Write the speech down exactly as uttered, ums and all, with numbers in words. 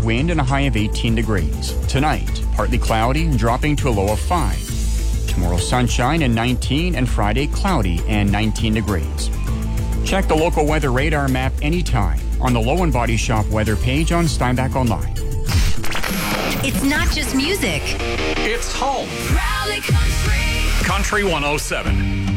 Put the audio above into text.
wind and a high of eighteen degrees. Tonight, partly cloudy and dropping to a low of five. Tomorrow, sunshine and nineteen, and Friday, cloudy and nineteen degrees. Check the local weather radar map anytime on the Low and Body Shop weather page on Steinbach Online. It's not just music. It's home. Rally Country. Country one oh seven.